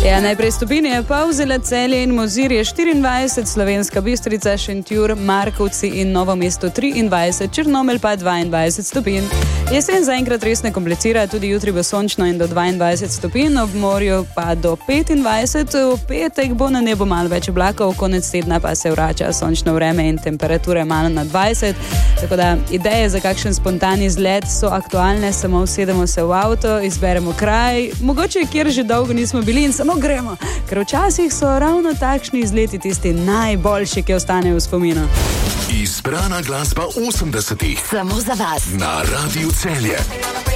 Ja, najprej stopinje Polzela, Celje in Mozirje 24, Slovenska Bistrica, Šentjur, Markovci in Novo mesto 23, Črnomelj pa 22 stopinj. Jesen zaenkrat res ne komplicira, tudi jutri bo sončno in do 22 stopinj, ob morju pa do 25, v petek bo na nebu malo več oblakov, konec tedna pa se vrača sončno vreme in temperature malo na 20, tako da ideje za kakšen spontani izlet so aktualne, samo usedemo se v avto, izberemo kraj, mogoče kjer že dolgo nismo bili in samo gremo, ker včasih so ravno takšni izleti tisti najboljši, ki ostanejo v spominu. Izbrana glasba 80-ih. Samo za vas. Na Radiu Celje.